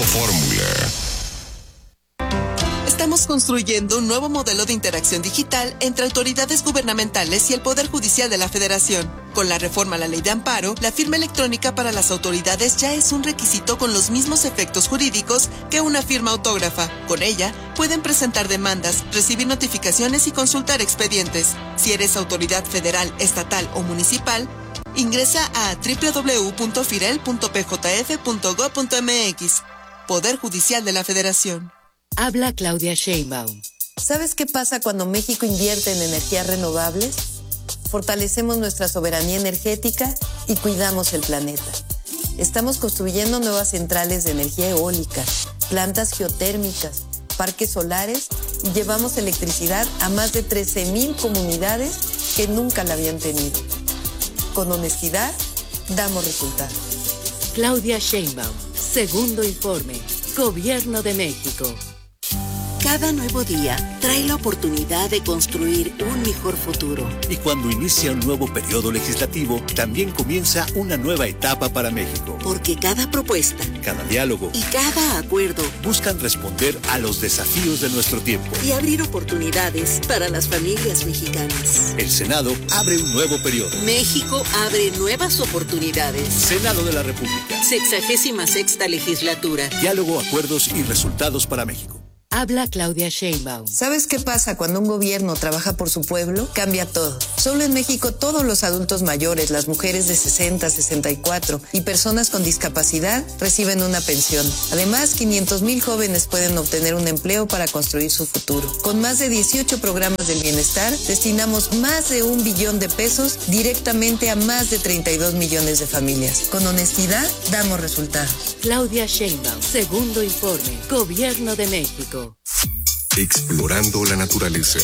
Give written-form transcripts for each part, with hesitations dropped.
Fórmula. Estamos construyendo un nuevo modelo de interacción digital entre autoridades gubernamentales y el Poder Judicial de la Federación. Con la reforma a la Ley de Amparo, la firma electrónica para las autoridades ya es un requisito con los mismos efectos jurídicos que una firma autógrafa. Con ella, pueden presentar demandas, recibir notificaciones y consultar expedientes. Si eres autoridad federal, estatal o municipal, ingresa a www.firel.pjf.gov.mx. Poder Judicial de la Federación. Habla Claudia Sheinbaum. ¿Sabes qué pasa cuando México invierte en energías renovables? Fortalecemos nuestra soberanía energética y cuidamos el planeta. Estamos construyendo nuevas centrales de energía eólica, plantas geotérmicas, parques solares y llevamos electricidad a más de 13,000 comunidades que nunca la habían tenido. Con honestidad, damos resultados. Claudia Sheinbaum, segundo informe, Gobierno de México. Cada nuevo día trae la oportunidad de construir un mejor futuro. Y cuando inicia un nuevo periodo legislativo, también comienza una nueva etapa para México. Porque cada propuesta, cada diálogo y cada acuerdo buscan responder a los desafíos de nuestro tiempo y abrir oportunidades para las familias mexicanas. El Senado abre un nuevo periodo. México abre nuevas oportunidades. Senado de la República. 66ª legislatura. Diálogo, acuerdos y resultados para México. Habla Claudia Sheinbaum. ¿Sabes qué pasa cuando un gobierno trabaja por su pueblo? Cambia todo. Solo en México todos los adultos mayores, las mujeres de 60, 64 y personas con discapacidad reciben una pensión. Además, 500,000 jóvenes pueden obtener un empleo para construir su futuro. Con más de 18 programas del bienestar, destinamos más de 1 billón de pesos directamente a más de 32 millones de familias. Con honestidad, damos resultados. Claudia Sheinbaum, segundo informe, Gobierno de México. Explorando la naturaleza.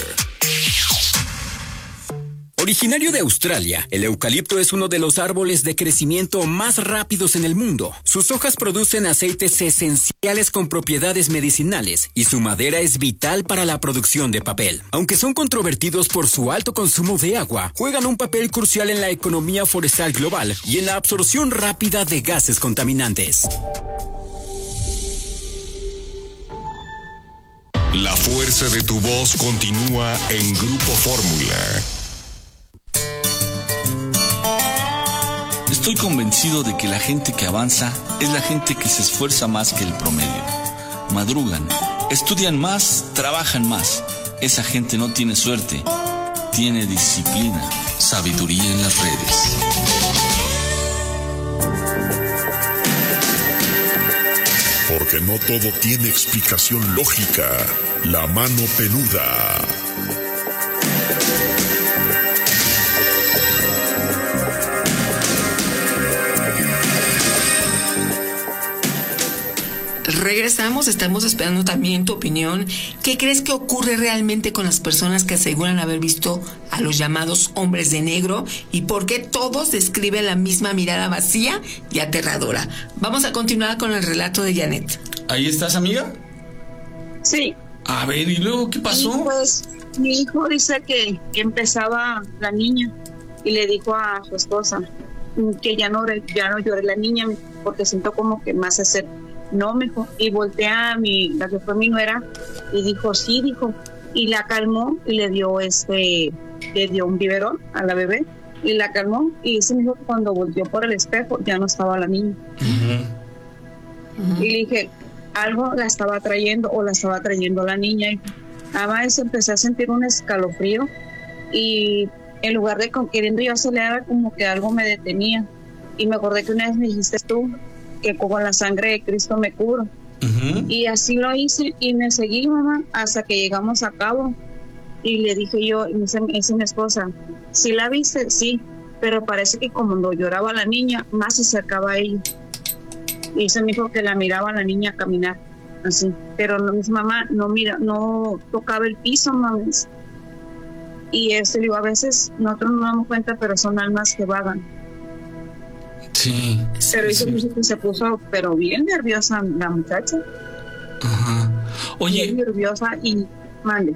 Originario de Australia, el eucalipto es uno de los árboles de crecimiento más rápidos en el mundo. Sus hojas producen aceites esenciales con propiedades medicinales y su madera es vital para la producción de papel. Aunque son controvertidos por su alto consumo de agua, juegan un papel crucial en la economía forestal global y en la absorción rápida de gases contaminantes. La fuerza de tu voz continúa en Grupo Fórmula. Estoy convencido de que la gente que avanza es la gente que se esfuerza más que el promedio. Madrugan, estudian más, trabajan más. Esa gente no tiene suerte, tiene disciplina, sabiduría en las redes. Porque no todo tiene explicación lógica. La mano peluda. Regresamos, estamos esperando también tu opinión. ¿Qué crees que ocurre realmente con las personas que aseguran haber visto a los llamados hombres de negro? ¿Y por qué todos describen la misma mirada vacía y aterradora? Vamos a continuar con el relato de Janet. ¿Ahí estás, amiga? Sí. A ver, ¿y luego qué pasó? Y pues mi hijo dice que empezaba la niña y le dijo a su esposa que ya no llore la niña porque siento como que más hacer. No, mejor. Y voltea a la que fue mi nuera y dijo, sí, dijo. Y la calmó y le dio un biberón a la bebé y la calmó. Y dice mi hijo que cuando volteó por el espejo ya no estaba la niña. Y le dije, algo la estaba trayendo o la estaba trayendo la niña. Y además empecé a sentir un escalofrío y en lugar de queriendo yo acelerar, como que algo me detenía. Y me acordé que una vez me dijiste tú que con la sangre de Cristo me curo. Y así lo hice y me seguí, mamá, hasta que llegamos a Cabo. Y le dije yo, y me dice mi esposa, ¿sí la viste? Sí, pero parece que cuando lloraba la niña, más se acercaba a ella. Y dice mi hijo que la miraba a la niña caminar, así. Pero no, mi mamá no tocaba el piso, mames. Y eso, digo, a veces nosotros no nos damos cuenta, pero son almas que vagan. Sí. Pero dice que se puso, pero bien nerviosa la muchacha. Ajá. Oye. Bien nerviosa y mande.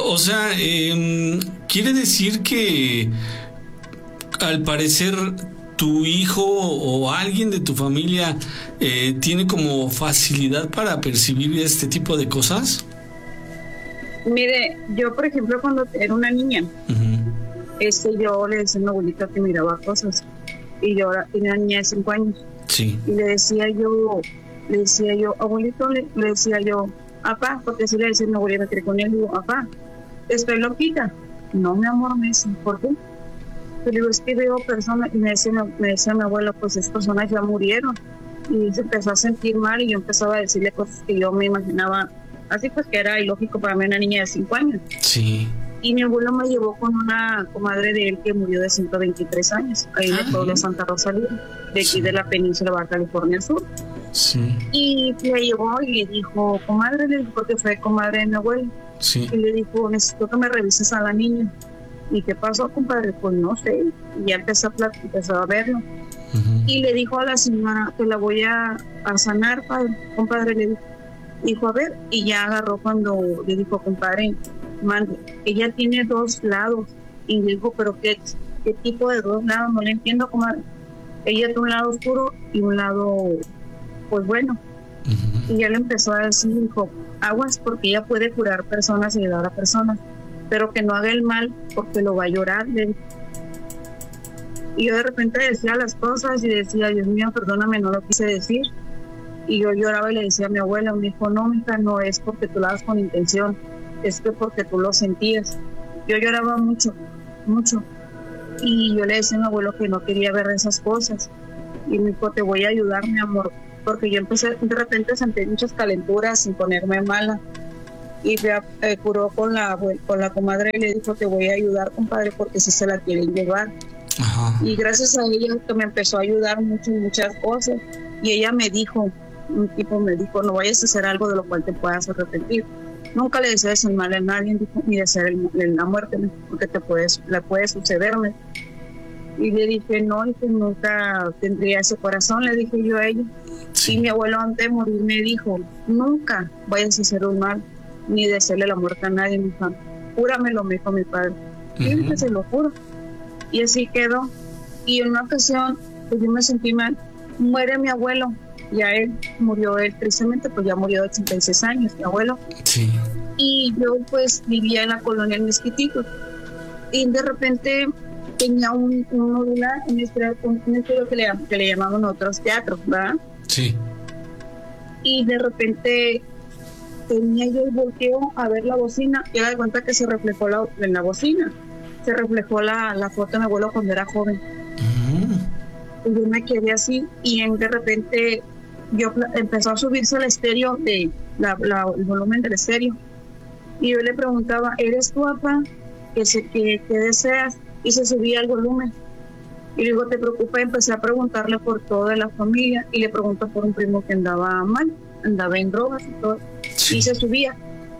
Quiere decir que al parecer ¿Tu hijo o alguien de tu familia tiene como facilidad para percibir este tipo de cosas? Mire, yo por ejemplo cuando era una niña, yo le decía a mi abuelita que miraba cosas, y yo ahora tenía una niña de 5 años. Sí. Y le decía yo, abuelito, le decía yo, papá, porque así le decía a mi abuelita, me quedé con él, digo, papá, estoy loquita. No, mi amor, me dice, ¿por qué? Yo digo, es que veo personas, y me decía mi abuelo, pues esas personas ya murieron. Y se empezó a sentir mal, y yo empezaba a decirle cosas que yo me imaginaba, así pues que era ilógico para mí, una niña de 5 años. Sí. Y mi abuelo me llevó con una comadre de él que murió de 123 años, ahí en el pueblo de Santa Rosalía, de aquí de la península Baja California Sur. Sí. Y me llevó y le dijo, comadre, le dijo, porque fue comadre de mi abuelo. Sí. Y le dijo, necesito que me revises a la niña. ¿Y qué pasó, compadre? Pues no sé. Y ya empezó a verlo. Y le dijo a la señora que la voy a sanar, padre. Compadre, le dijo, a ver. Y ya agarró cuando le dijo, compadre, mande. Ella tiene 2 lados. Y le dijo, pero ¿qué tipo de 2 lados? No le entiendo, comadre. Ella tiene un lado oscuro y un lado, pues bueno. Y ya le empezó a decir, dijo, aguas, porque ella puede curar personas y ayudar a personas, pero que no haga el mal porque lo va a llorar. Y yo de repente decía las cosas y decía, Dios mío, perdóname, no lo quise decir. Y yo lloraba y le decía a mi abuela, me dijo, no, mija, no es porque tú lo hagas con intención, es que porque tú lo sentías. Yo lloraba mucho, mucho. Y yo le decía a mi abuelo que no quería ver esas cosas. Y me dijo, te voy a ayudar, mi amor, porque yo empecé de repente a sentir muchas calenturas sin ponerme mala. Y me curó con la comadre y le dijo, te voy a ayudar, compadre, porque si se la quieren llevar. Ajá. Y gracias a ella que me empezó a ayudar mucho en muchas cosas. Y ella me dijo, no vayas a hacer algo de lo cual te puedas arrepentir. Nunca le desees el mal a nadie, dijo, ni desear la muerte, porque le puede sucederme. Y le dije, no, y que nunca tendría ese corazón, le dije yo a ella. Sí. Y mi abuelo antes de morir me dijo, nunca vayas a hacer un mal, ni desearle la muerte a nadie, mi hija. Júramelo, me dijo mi padre. Y que se lo juro. Y así quedó. Y en una ocasión, pues yo me sentí mal. Muere mi abuelo. Ya murió tristemente, pues ya murió de 86 años, mi abuelo. Sí. Y yo pues vivía en la colonia El Mezquitito. Y de repente tenía un modular, un estudio que le llamamos nosotros teatro, ¿verdad? Sí. Y de repente tenía yo el volteo a ver la bocina y me di cuenta que se reflejó en la bocina. Se reflejó la foto de mi abuelo cuando era joven. Y yo me quedé así y de repente empezó a subirse el estéreo, el volumen del estéreo. Y yo le preguntaba, ¿eres tú, papá? ¿Qué deseas? Y se subía el volumen. Y luego, ¿te preocupa? Empecé a preguntarle por toda la familia y le pregunto por un primo que andaba mal, andaba en drogas y todo. Sí. Y se subía.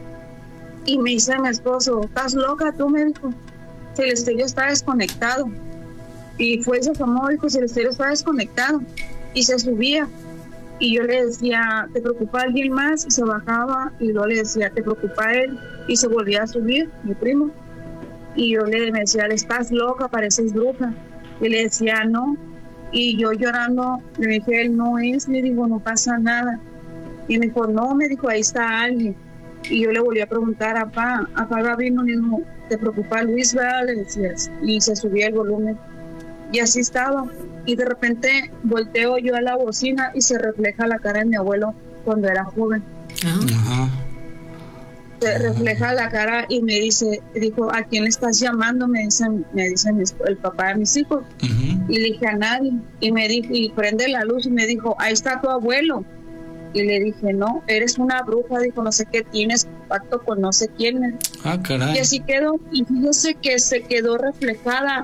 Y me dice mi esposo, ¿estás loca tú? Me dijo, si el estéreo está desconectado. Y fue ese famoso, dijo, si el estéreo está desconectado. Y se subía. Y yo le decía, ¿te preocupa alguien más? Y se bajaba. Y luego le decía, ¿te preocupa él? Y se volvía a subir, mi primo. Y yo me decía, ¿estás loca? Pareces bruja. Y le decía, no. Y yo llorando, le dije, él no es. Le digo, no pasa nada. Y me dijo, no, me dijo, ahí está alguien. Y yo le volví a preguntar, apá Gabino, le dijo, ¿te preocupa Luis? ¿Verdad? Le decía, y se subía el volumen. Y así estaba. Y de repente volteo yo a la bocina y se refleja la cara de mi abuelo cuando era joven. Ajá. Se refleja la cara y me dijo, ¿a quién le estás llamando? Me dice el papá de mis hijos. Y le dije, a nadie. Y me dijo, y prende la luz y me dijo, ahí está tu abuelo. Y le dije, no, eres una bruja. Dijo, no sé qué, tienes pacto con no sé quién. Caray. Y así quedó. Y fíjese que se quedó reflejada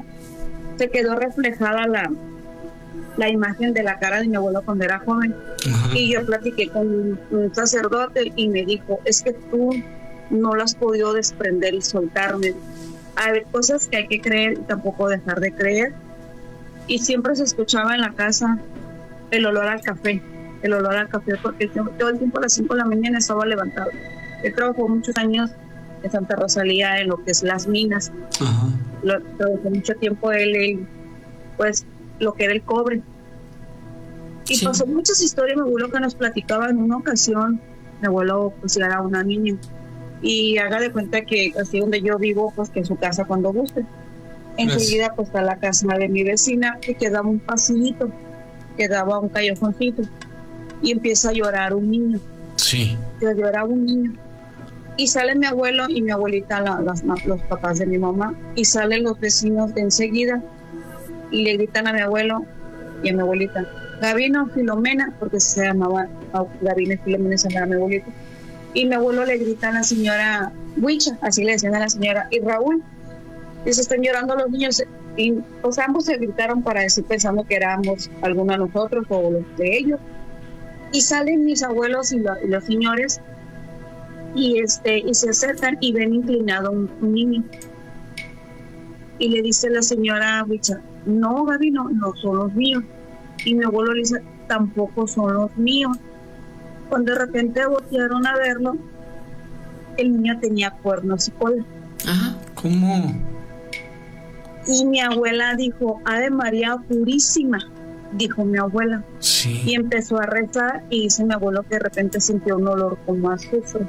la imagen de la cara de mi abuelo cuando era joven. Ajá. Y yo platiqué con un sacerdote y me dijo, es que tú no las has podido desprender y soltarme. Hay cosas que hay que creer y tampoco dejar de creer. Y siempre se escuchaba en la casa el olor al café, porque todo el tiempo a las 5 de la mañana estaba levantado. Él trabajó muchos años en Santa Rosalía en lo que es las minas. Trabajó mucho tiempo él pues lo que era el cobre. Y Sí. pasó muchas historias, mi abuelo que nos platicaba en una ocasión. Mi abuelo pues era una niña y haga de cuenta que así donde yo vivo, pues que en su casa cuando guste. Enseguida pues está la casa de mi vecina que quedaba un pasillito, quedaba un callejoncito y empieza a llorar un niño. Sí. Lloraba un niño y sale mi abuelo y mi abuelita, los papás de mi mamá, y salen los vecinos de enseguida y le gritan a mi abuelo y a mi abuelita: Gabino, Filomena, porque se llamaba Gabino y Filomena, se llamaba mi abuelita. Y mi abuelo le grita a la señora Huicha, así le decían a la señora, y Raúl, y se están llorando los niños. Y pues ambos se gritaron para decir, pensando que éramos algunos de nosotros o los de ellos. Y salen mis abuelos y los señores y se acercan y ven inclinado un niño. Y le dice la señora Huicha: no, Gabino, no son los míos. Y mi abuelo le dice: tampoco son los míos. Cuando de repente voltearon a verlo, el niño tenía cuernos y cola. Ajá. ¿Cómo? Y mi abuela dijo: Ave María Purísima, dijo mi abuela. Sí. Y empezó a rezar y dice mi abuelo que de repente sintió un olor como a azufre.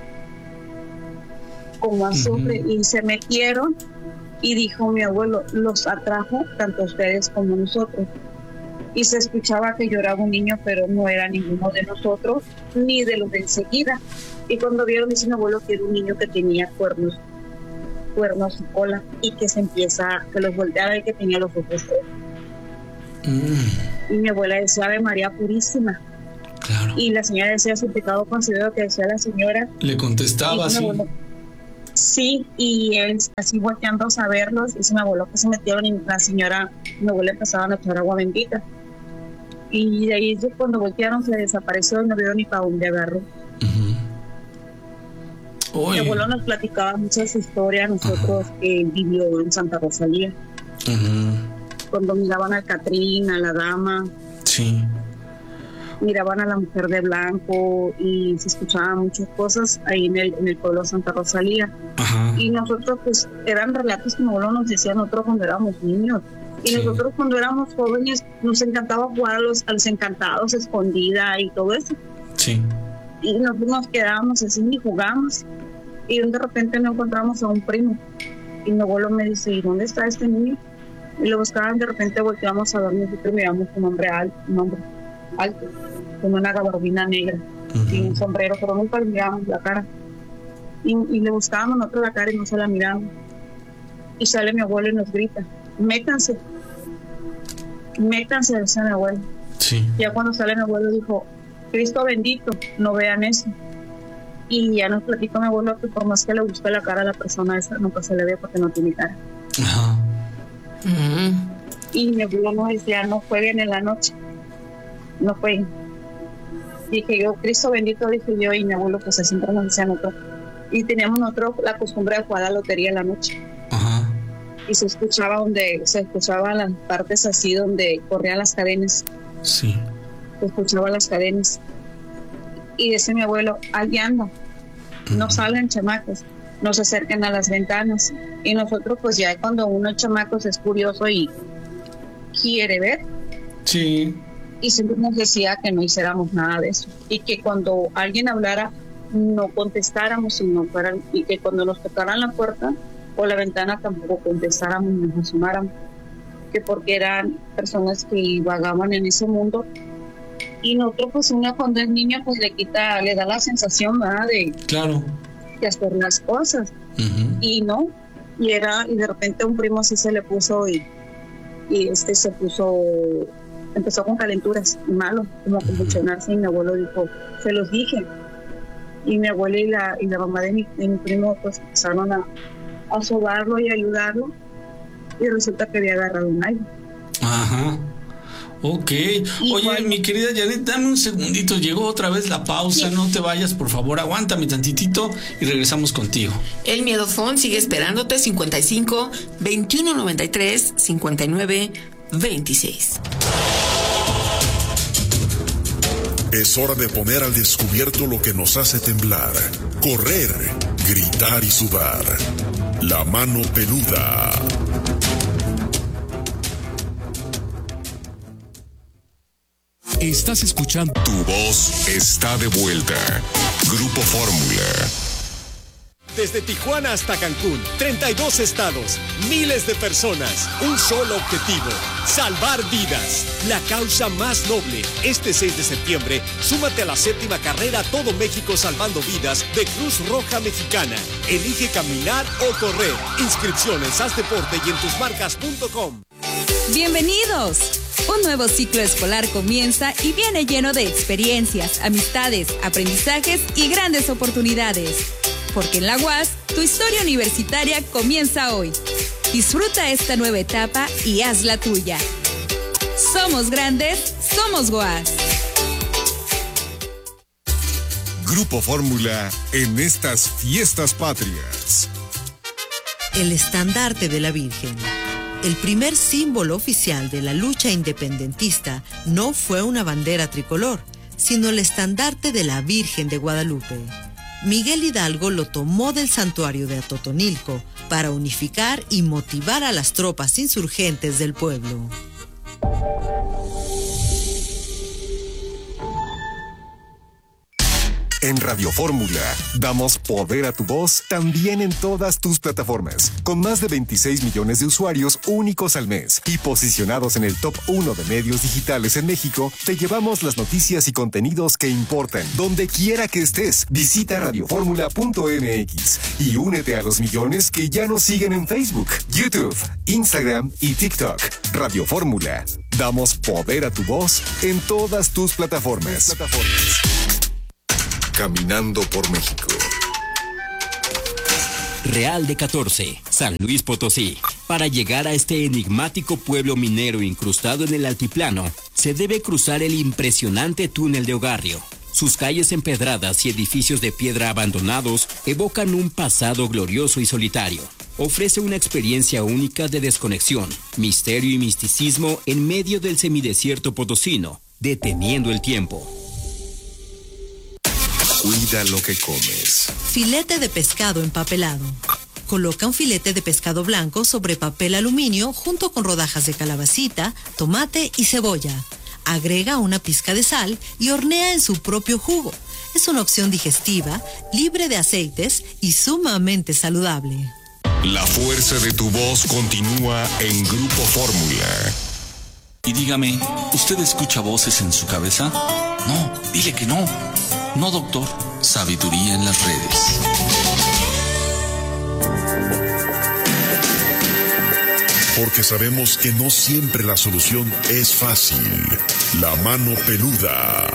Como a azufre. Y se metieron y dijo mi abuelo: los atrajo tanto a ustedes como a nosotros. Y se escuchaba que lloraba un niño, pero no era ninguno de nosotros, ni de los de enseguida. Y cuando vieron, dice mi abuelo que era un niño que tenía cuernos y cola, y que se empieza, que los volteaba y que tenía los ojos rojos. Y mi abuela decía: Ave María Purísima. Claro. Y la señora decía: su pecado concedido, que decía la señora. Le contestaba así. Sí, y él así volteando a verlos, dice mi abuelo que se metieron y la señora, mi abuela, empezaban a echar agua bendita. Y de ahí cuando voltearon se desapareció y no vieron ni para dónde agarró. Mi abuelo nos platicaba muchas historias, nosotros que vivió en Santa Rosalía. Cuando miraban a Catrín, a la dama. Sí. Miraban a la mujer de blanco y se escuchaban muchas cosas ahí en el pueblo de Santa Rosalía. Ajá. Y nosotros pues eran relatos que mi abuelo nos decía nosotros cuando éramos niños. Y sí, nosotros cuando éramos jóvenes nos encantaba jugar a los encantados, escondida y todo eso. Sí. Y nos quedábamos así y jugamos. Y de repente nos encontramos a un primo. Y mi abuelo me dice: ¿y dónde está este niño? Y lo buscaban, de repente volteamos a ver, nosotros miramos un hombre alto, con una gabardina negra y un sombrero, pero nunca le mirábamos la cara. Y le buscábamos nosotros la cara y no se la mirábamos. Y sale mi abuelo y nos grita: métanse, decía mi abuelo. Sí. Ya cuando sale mi abuelo dijo: Cristo bendito, no vean eso. Y ya nos platicó mi abuelo que por más que le busque la cara a la persona esa, nunca se le ve porque no tiene cara. Ajá. Y mi abuelo nos decía: no jueguen en la noche, no jueguen. Dije yo: Cristo bendito, dije yo, y mi abuelo pues siempre nos decía nosotros. Y teníamos nosotros la costumbre de jugar a la lotería en la noche. Ajá. Y se escuchaban las partes así donde corrían las cadenas. Sí. Se escuchaban las cadenas. Y dice mi abuelo: allí anda, no salgan chamacos, no se acerquen a las ventanas. Y nosotros pues ya cuando uno es chamacos es curioso y quiere ver. Sí. Y siempre nos decía que no hiciéramos nada de eso. Y que cuando alguien hablara no contestáramos, sino y que cuando nos tocaran la puerta o la ventana tampoco contestáramos, nos asomáramos. Que porque eran personas que vagaban en ese mundo. Y nosotros pues uno cuando es niño pues le da la sensación, ¿verdad? De hacer las cosas. Y no, y de repente un primo así se le puso y empezó con calenturas malo, como a convulsionarse, y mi abuelo dijo: se los dije. Y mi abuela y la mamá de mi primo pues empezaron a sobarlo y ayudarlo, y resulta que había agarrado un aire. Ajá. Ok. Oye, mi querida Janet, dame un segundito. Llegó otra vez la pausa. Sí. No te vayas, por favor. Aguántame tantitito y regresamos contigo. El Miedofón sigue esperándote. 55 21 93 59 26. Es hora de poner al descubierto lo que nos hace temblar, correr, gritar y sudar. La mano peluda. Estás escuchando. Tu voz está de vuelta. Grupo Fórmula. Desde Tijuana hasta Cancún, 32 estados, miles de personas, un solo objetivo, salvar vidas. La causa más noble. Este 6 de septiembre, súmate a la 7ª carrera Todo México Salvando Vidas de Cruz Roja Mexicana. Elige caminar o correr. Inscripción en SAS-Deporte y en tusmarcas.com. ¡Bienvenidos! Un nuevo ciclo escolar comienza y viene lleno de experiencias, amistades, aprendizajes y grandes oportunidades. Porque en la UAS, tu historia universitaria comienza hoy. Disfruta esta nueva etapa y haz la tuya. Somos grandes, somos UAS. Grupo Fórmula en estas fiestas patrias. El estandarte de la Virgen. El primer símbolo oficial de la lucha independentista no fue una bandera tricolor, sino el estandarte de la Virgen de Guadalupe. Miguel Hidalgo lo tomó del santuario de Atotonilco para unificar y motivar a las tropas insurgentes del pueblo. En Radio Fórmula, damos poder a tu voz también en todas tus plataformas, con más de 26 millones de usuarios únicos al mes y posicionados en el top 1 de medios digitales en México. Te llevamos las noticias y contenidos que importan, donde quiera que estés. Visita radioformula.mx y únete a los millones que ya nos siguen en Facebook, YouTube, Instagram y TikTok. Radio Fórmula, damos poder a tu voz en todas tus plataformas. Caminando por México. Real de 14, San Luis Potosí. Para llegar a este enigmático pueblo minero incrustado en el altiplano, se debe cruzar el impresionante túnel de Ogarrio. Sus calles empedradas y edificios de piedra abandonados evocan un pasado glorioso y solitario. Ofrece una experiencia única de desconexión, misterio y misticismo en medio del semidesierto potosino, deteniendo el tiempo. Cuida lo que comes. Filete de pescado empapelado. Coloca un filete de pescado blanco sobre papel aluminio junto con rodajas de calabacita, tomate y cebolla. Agrega una pizca de sal y hornea en su propio jugo. Es una opción digestiva, libre de aceites y sumamente saludable. La fuerza de tu voz continúa en Grupo Fórmula. Y dígame, ¿usted escucha voces en su cabeza? No, dile que no. No, doctor. Sabiduría en las redes. Porque sabemos que no siempre la solución es fácil. La mano peluda.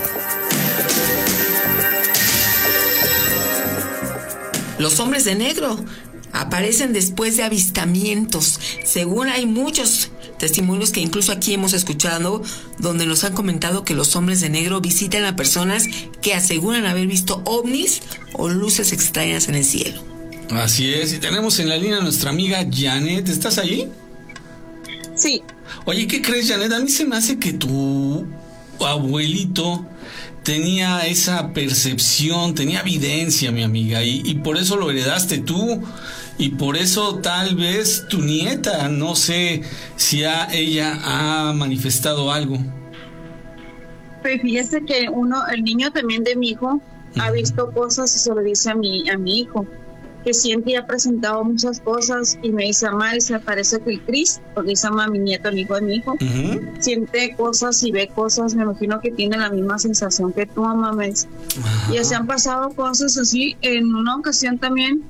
Los hombres de negro aparecen después de avistamientos. Según hay muchos testimonios que incluso aquí hemos escuchado, donde nos han comentado que los hombres de negro visitan a personas que aseguran haber visto ovnis o luces extrañas en el cielo. Así es, y tenemos en la línea a nuestra amiga Janet. ¿Estás ahí? Sí. Oye, ¿qué crees, Janet? A mí se me hace que tu abuelito tenía esa percepción, tenía evidencia, mi amiga, y por eso lo heredaste tú. Y por eso tal vez tu nieta, no sé si ella ha manifestado algo. Pues fíjese que el niño también de mi hijo ha visto cosas y se lo dice a mi hijo, que siente y ha presentado muchas cosas y me dice, mamá, y se parece que el Cris, porque dice mamá, mi nieto, el hijo de mi hijo, siente cosas y ve cosas, me imagino que tiene la misma sensación que tú, mamá, me dice. Y se han pasado cosas así. En una ocasión también,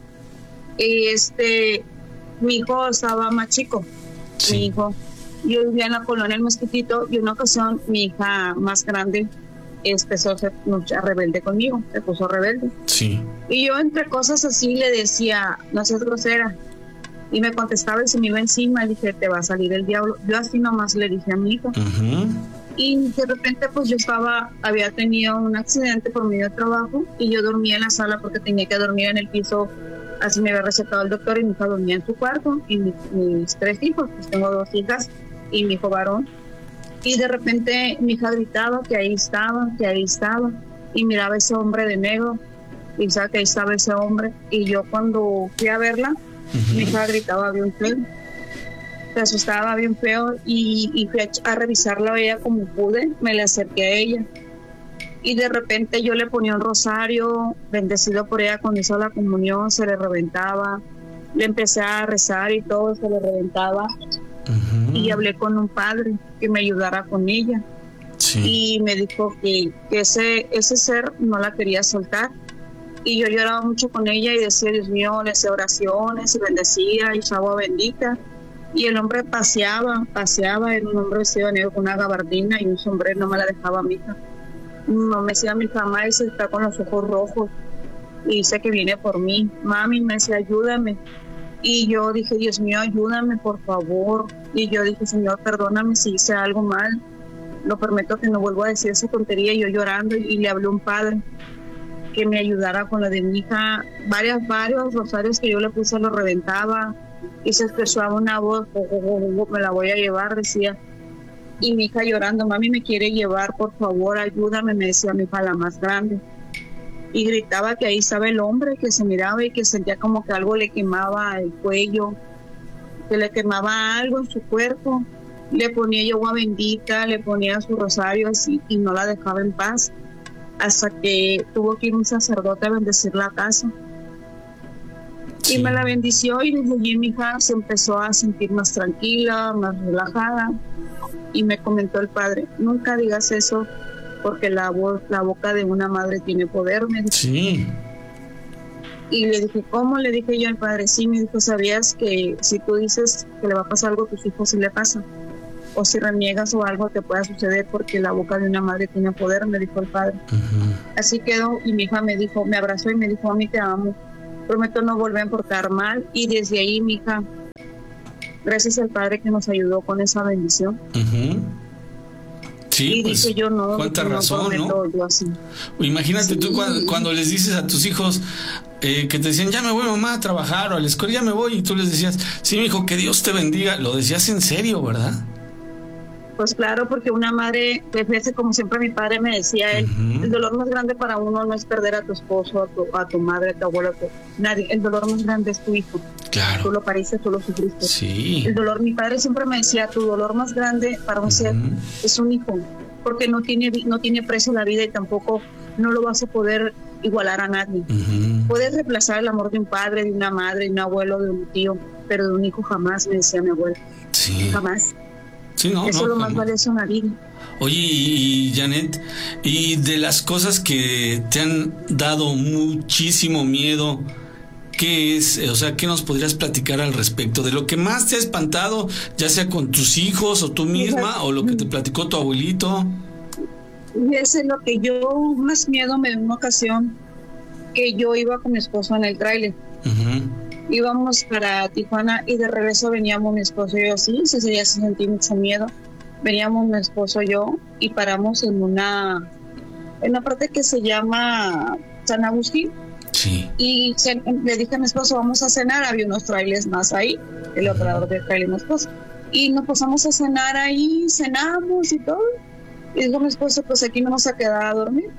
mi hijo estaba más chico, sí. Mi hijo, yo vivía en la colonia El Mosquitito, y en una ocasión mi hija más grande empezó a ser rebelde conmigo, se puso rebelde. Sí. Y yo entre cosas así le decía, no seas grosera, y me contestaba y se me iba encima, y dije, te va a salir el diablo. Yo así nomás le dije a mi hijo. Y de repente pues yo había tenido un accidente por medio de trabajo, y yo dormía en la sala porque tenía que dormir en el piso. Así me había recetado el doctor, y mi hija dormía en su cuarto, y mis 3 hijos, pues tengo 2 hijas y mi hijo varón. Y de repente mi hija gritaba que ahí estaba, y miraba ese hombre de negro, y sabía que ahí estaba ese hombre. Y yo cuando fui a verla, mi hija gritaba bien feo. se asustaba bien feo y fui a revisarla a ella como pude, me le acerqué a ella y de repente yo le ponía un rosario bendecido por ella. Cuando hizo la comunión se le reventaba, le empecé a rezar y todo se le reventaba. Y hablé con un padre que me ayudara con ella. Y me dijo que ese ser no la quería soltar. Y yo lloraba mucho con ella y decía, Dios mío, le hacía oraciones y bendecía y agua bendita. Y el hombre paseaba, era un hombre vestido de negro con una gabardina y un sombrero, no me la dejaba a mi hija. No me decía, mi mamá dice, está con los ojos rojos y dice que viene por mí. Mami, me decía, ayúdame. Y yo dije, Dios mío, ayúdame, por favor. Y yo dije, Señor, perdóname si hice algo mal. Lo prometo que no vuelvo a decir esa tontería. Y yo llorando y le hablé a un padre que me ayudara con la de mi hija. Varios rosarios que yo le puse lo reventaba. Y se expresaba una voz, me la voy a llevar, decía. Y mi hija llorando, mami, me quiere llevar, por favor, ayúdame, me decía mi hija, la más grande. Y gritaba que ahí estaba el hombre, que se miraba y que sentía como que algo le quemaba el cuello, que le quemaba algo en su cuerpo. Le ponía yo agua bendita, le ponía su rosario así y no la dejaba en paz, hasta que tuvo que ir un sacerdote a bendecir la casa. Y me la bendició y desde allí mi hija se empezó a sentir más tranquila, más relajada. Y me comentó el padre, nunca digas eso porque la boca de una madre tiene poder, me dijo. Sí. Y le dije, ¿cómo? Le dije yo al padre, sí, me dijo, ¿sabías que si tú dices que le va a pasar algo a tus hijos, sí le pasa? O si reniegas o algo te pueda suceder porque la boca de una madre tiene poder, me dijo el padre. Así quedó y mi hija me dijo, me abrazó y me dijo, a mí te amo, prometo no volver a portar mal. Y desde ahí mi hija, gracias al padre que nos ayudó con esa bendición. Sí, y pues, dije yo no, cuánta razón, ¿no? Yo así. Imagínate tú cuando les dices a tus hijos que te decían, ya me voy, mamá, a trabajar o a la escuela, ya me voy, y tú les decías, sí, mi hijo, que Dios te bendiga. Lo decías en serio, ¿verdad? Pues claro, porque una madre, como siempre mi padre me decía, el dolor más grande para uno no es perder a tu esposo, a tu madre, a tu abuelo, nadie. El dolor más grande es tu hijo. Claro. Tú lo pariste, tú lo sufriste. Sí. El dolor, mi padre siempre me decía, tu dolor más grande para un ser es un hijo, porque no tiene precio la vida y tampoco no lo vas a poder igualar a nadie. Puedes reemplazar el amor de un padre, de una madre, de un abuelo, de un tío, pero de un hijo jamás, me decía mi abuelo. Sí. Jamás. Sí, no, eso es lo más valioso en la vida. Oye, y Janet, y de las cosas que te han dado muchísimo miedo, ¿qué es? O sea, ¿qué nos podrías platicar al respecto? De lo que más te ha espantado, ya sea con tus hijos o tú misma, o lo que te platicó tu abuelito. Y ese es lo que yo más miedo me dio una ocasión, que yo iba con mi esposo en el tráiler. Íbamos para Tijuana y de regreso veníamos mi esposo y yo, sí, se sentí mucho miedo. Veníamos mi esposo y yo y paramos en una parte que se llama San Agustín. Sí. Y le dije a mi esposo, vamos a cenar, había unos trailers más ahí, el operador de trailer y mi esposo. Y nos pasamos a cenar ahí, cenamos y todo. Y dijo mi esposo, pues aquí nos vamos a quedar a dormir.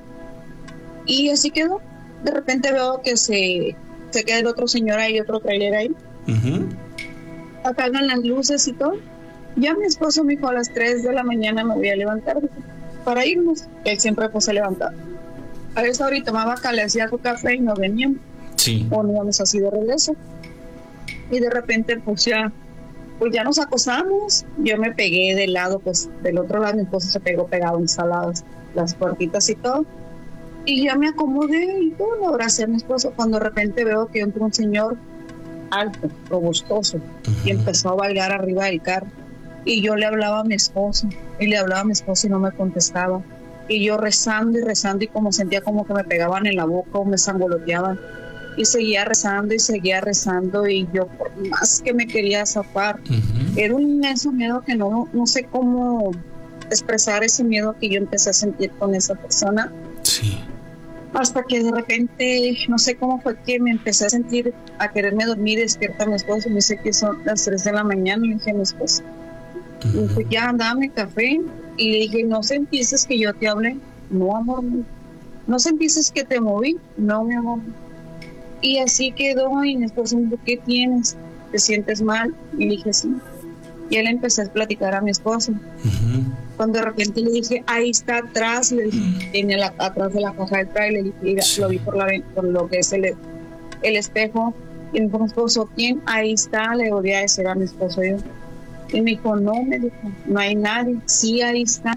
Y así quedó. De repente veo que se queda el otro señor ahí, otro trailer ahí. Apagan las luces y todo. Ya mi esposo me dijo, a las 3 de la mañana me voy a levantar para irnos. Él siempre pues se levantaba. A esa hora tomaba acá, le hacía su café y nos veníamos. Sí. O nos íbamos así de regreso. Y de repente pues ya nos acostamos. Yo me pegué del lado, pues del otro lado mi esposo se pegó pegado en las puertitas y todo. Y ya me acomodé y todo, lo abracé a mi esposo cuando de repente veo que entró un señor alto, robustoso, y empezó a bailar arriba del carro. Y yo le hablaba a mi esposo, y no me contestaba. Y yo rezando y como sentía como que me pegaban en la boca o me sangoloteaban. Y seguía rezando y yo por más que me quería zafar. Era un inmenso miedo que no sé cómo expresar ese miedo que yo empecé a sentir con esa persona. Sí. Hasta que de repente, no sé cómo fue que me empecé a sentir, a quererme dormir, despierta a mi esposo, me dice que son las 3 de la mañana, le dije a mi esposo, me dijo, ya, dame café, y le dije, ¿no sentiste que yo te hablé? No, amor, ¿no sentiste que te moví? No, mi amor. Y así quedó, y mi esposo me dijo, ¿qué tienes? ¿Te sientes mal? Y le dije, sí. Y él empezó a platicar a mi esposo. Cuando de repente le dije, ahí está atrás, le dije, atrás de la caja del trailer, le dije, lo vi por lo que es el espejo. Y me dijo mi esposo, ¿quién? Ahí está, le volví a decir a mi esposo yo. Y me dijo, no, me dijo, no hay nadie. Sí, ahí está.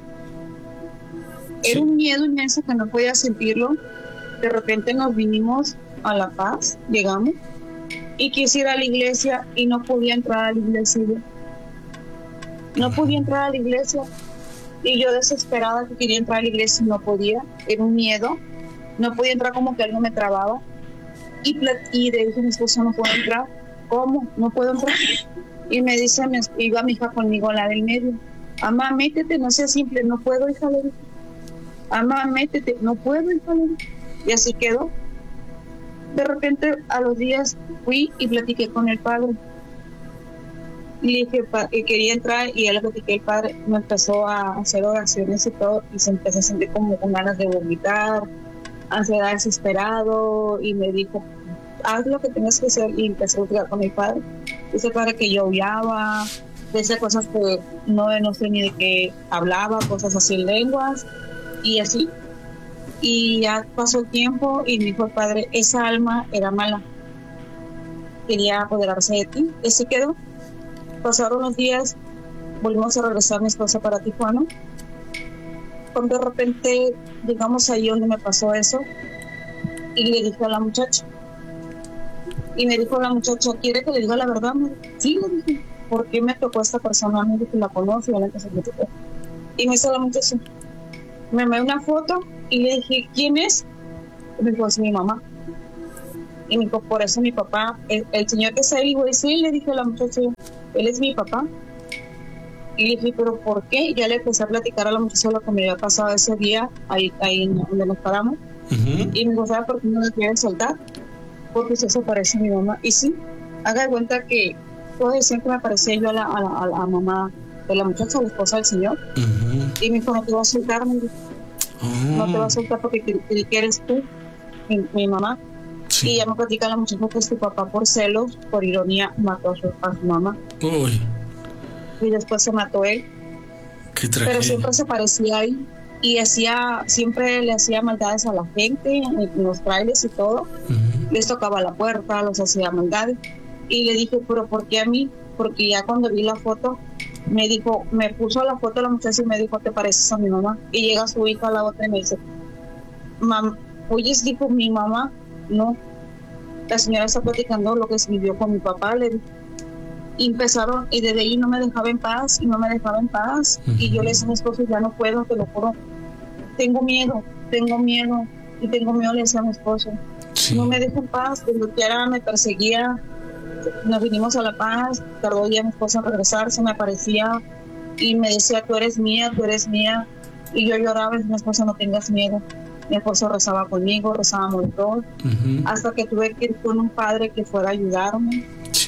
Era un miedo inmenso que no podía sentirlo. De repente nos vinimos a La Paz, llegamos, y quise ir a la iglesia y no podía entrar a la iglesia. No podía entrar a la iglesia. Y yo desesperada que quería entrar a la iglesia y no podía. Era un miedo. No podía entrar, como que algo me trababa. Y le dije a mi esposo, no puedo entrar. ¿Cómo? No puedo entrar. Y me dice, iba mi hija conmigo, la del medio. Amá, métete, no sea simple, no puedo, hija. Le dije. Amá, métete, no puedo, hija. Le dije. Y así quedó. De repente, a los días, fui y platiqué con el padre. Y le dije que quería entrar, y él le platiqué, el padre me empezó a hacer oraciones y todo, y se empezó a sentir como con ganas de vomitar, ansiedad, desesperado, y me dijo, haz lo que tengas que hacer, y empecé a platicar con el padre. Dice el padre que yo odiaba, decía cosas que no sé ni de qué hablaba, cosas así en lenguas, y así. Y ya pasó el tiempo, y me dijo el padre, esa alma era mala, quería apoderarse de ti. Y así quedó. Pasaron los días, volvimos a regresar mi esposa para Tijuana. Cuando de repente llegamos ahí donde me pasó eso, y le dije a la muchacha, y me dijo la muchacha, ¿quiere que le diga la verdad? Sí, le dije, ¿por qué me tocó esta persona? Me dijo que la conoce, y me hizo la muchacha, me mandó una foto, y le dije, ¿quién es? Y me dijo, es mi mamá. Y me dijo, por eso mi papá, el señor que está ahí, güey, sí, le dije a la muchacha, él es mi papá. Y le dije, ¿pero por qué? Y ya le empecé a platicar a la muchacha lo que me había pasado ese día, ahí donde nos paramos. Y me dijo, ¿sabes por qué no la quieren soltar? Porque eso parece a mi mamá. Y sí, haga de cuenta que todo siempre me parecía yo a la mamá de la muchacha, la esposa del señor. Y me dijo, no te voy a soltar, me dijo. No te voy a soltar porque quieres tú, mi mamá. Sí. Y ya me platica la muchacha que su papá, por celos, por ironía, mató a su mamá. Uy. Y después se mató él. Qué tragedia. Pero siempre se parecía ahí y siempre le hacía maldades a la gente en los trailers y todo. Les tocaba la puerta, los hacía maldades. Y le dije, ¿pero por qué a mí? Porque ya cuando vi la foto, me dijo, me puso la foto de la muchacha y me dijo, ¿te pareces a mi mamá? Y llega su hija a la otra y me dice, oyes, dijo mi mamá. No, la señora está platicando lo que se vivió con mi papá, le dije. Y empezaron, y desde ahí no me dejaba en paz, y y yo le decía a mi esposo, ya no puedo, te lo juro, tengo miedo, y le decía a mi esposo, no me deja en paz, de lo que era, me perseguía. Nos vinimos a La Paz, tardó ya mi esposo en regresar, se me aparecía y me decía, tú eres mía, y yo lloraba y decía, mi esposo, no tengas miedo. Mi esposo rezaba conmigo, rezábamos todos, hasta que tuve que ir con un padre que fuera a ayudarme.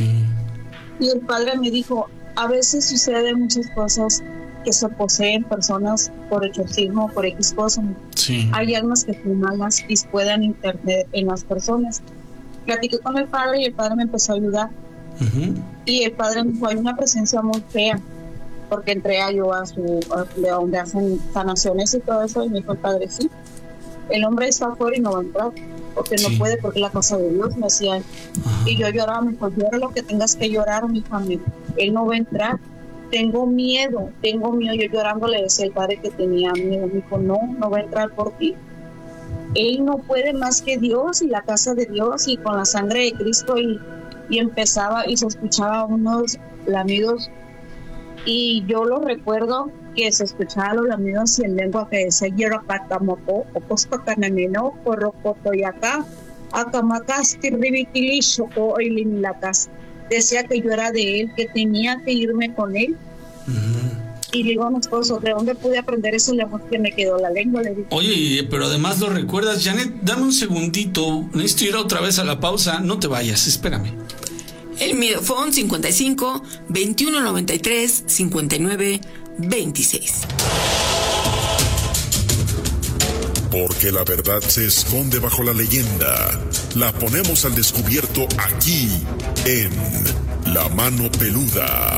Y el padre me dijo, a veces suceden muchas cosas que se poseen personas por exorcismo, por X cosas. Hay almas que son malas y pueden internet en las personas. Platiqué con el padre y el padre me empezó a ayudar. Y el padre me dijo, hay una presencia muy fea, porque entré yo de donde hacen sanaciones y todo eso, y me dijo el padre, sí, el hombre está afuera y no va a entrar, porque no puede, porque es la casa de Dios, me decía. Y yo lloraba, me dijo, llora lo que tengas que llorar, mi familia, él no va a entrar, tengo miedo, yo llorando le decía al padre que tenía miedo, me dijo, no va a entrar por ti, él no puede más que Dios y la casa de Dios y con la sangre de Cristo, y empezaba y se escuchaba unos lamidos, y yo lo recuerdo que se escuchaban los lamidos y en lengua que decía Yeracatamopo, Ocostacanameno, Corrocotoyacá, Acamacasti, Ribitilishoco, Oilimilacas. Decía que yo era de él, que tenía que irme con él. Y le digo a mi esposo, ¿de dónde pude aprender eso? Que me quedó la lengua. Le digo. Oye, pero además lo recuerdas, Janet, dame un segundito, necesito ir otra vez a la pausa, no te vayas, espérame. El Midofón 55 21 93 59 26. Porque la verdad se esconde bajo la leyenda. La ponemos al descubierto aquí en La Mano Peluda.